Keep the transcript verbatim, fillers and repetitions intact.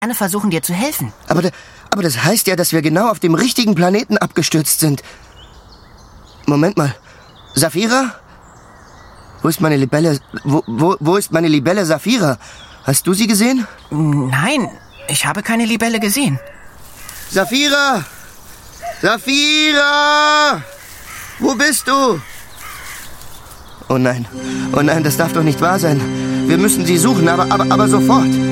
gerne versuchen, dir zu helfen. Aber, aber das heißt ja, dass wir genau auf dem richtigen Planeten abgestürzt sind. Moment mal. Saphira? Wo ist meine Libelle? Wo, wo, wo ist meine Libelle Saphira? Hast du sie gesehen? Nein, ich habe keine Libelle gesehen. Saphira! Saphira! Wo bist du? Oh nein, oh nein, das darf doch nicht wahr sein. Wir müssen sie suchen, aber, aber, aber sofort.